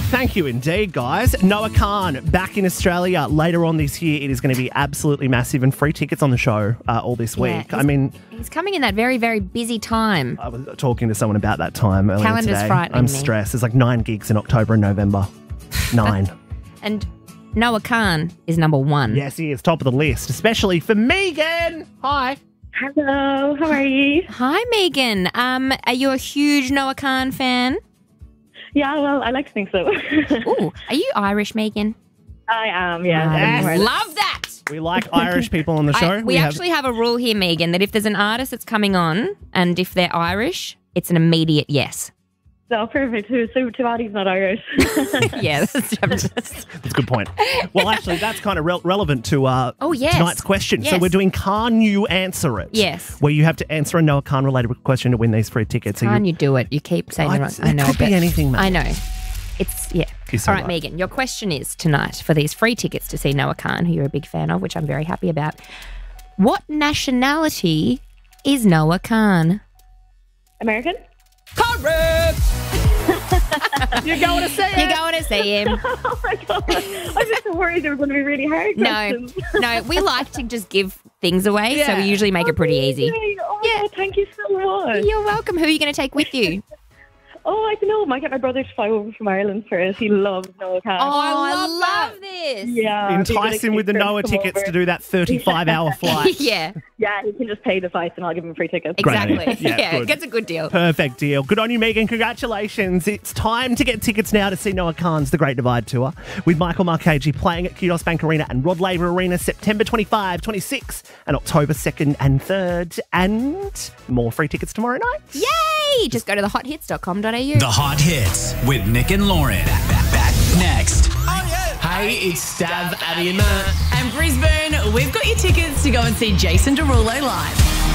Thank you indeed, guys. Noah Khan back in Australia later on this year. It is going to be absolutely massive and free tickets on the show all this week. He's coming in that very, very busy time. I was talking to someone about that time earlier Calendar's today. frightening I'm me. stressed. There's like 9 gigs in October and November. 9. And Noah Khan is number 1. Yes, he is top of the list, especially for Megan. Hi. Hello, how are you? Hi, Megan. Are you a huge Noah Khan fan? Yeah, well, I like to think so. Ooh, are you Irish, Megan? I am, yeah. Yes. Love that. We like Irish people on the show. We actually have a rule here, Megan, that if there's an artist that's coming on and if they're Irish, it's an immediate yes. So perfect. So Tavati's not Irish. Yeah, that's That's a good point. Well, actually, that's kind of relevant to yes. tonight's question. So Yes. we're doing Can't You Answer It? Yes. Where you have to answer a Noah Khan-related question to win these free tickets. So Can you do it? You keep saying the wrong. I know. It could be but anything, mate. I know. It's, yeah. You're so All right, right. Megan, your question is tonight for these free tickets to see Noah Khan, who you're a big fan of, which I'm very happy about. What nationality is Noah Khan? American? Correct! You're going to see it. You're going to see him. Oh my God. I was just so worried they were going to be really hard questions. No, we like to just give things away, so Yeah. we usually make it pretty easy. Amazing. Oh my God, thank you so much. You're welcome. Who are you going to take with you? Oh, I don't know. I might get my brother to fly over from Ireland for it. He loves Noah Khan. I love this. Yeah. Entice him with the Noah tickets to do that 35-hour flight. Yeah, Yeah, he can just pay the flights and I'll give him free tickets. Great exactly. idea. Yeah, good. That's a good deal. Perfect deal. Good on you, Megan. Congratulations. It's time to get tickets now to see Noah Khan's The Great Divide Tour with Michael Marchese playing at Kudos Bank Arena and Rod Laver Arena September 25, 26 and October 2nd and 3rd. And more free tickets tomorrow night. Yay! Just go to thehotHits.com.au. The Hot Hits with Nick and Lauren. Back next. Hey, it's Stav, Addy and Matt. And Brisbane, we've got your tickets to go and see Jason Derulo live.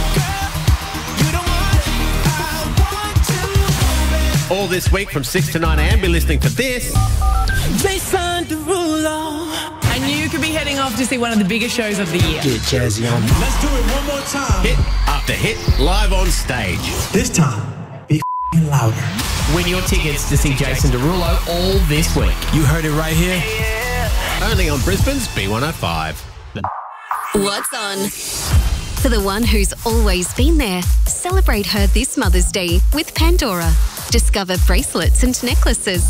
All this week from 6 to 9 a.m. Be listening to this. Jason Derulo. And you could be heading off to see one of the biggest shows of the year. Get jazzy on. Let's do it one more time. Hit after hit live on stage. This time, be louder. Win your tickets to see Jason Derulo all this week. You heard it right here. Only on Brisbane's B105. What's on? For the one who's always been there, celebrate her this Mother's Day with Pandora. Discover bracelets and necklaces